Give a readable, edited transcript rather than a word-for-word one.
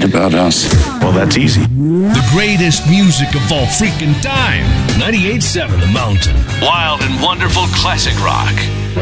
right about us? Well, that's easy. The greatest music of all freaking time. 98.7 The Mountain. Wild and wonderful classic rock.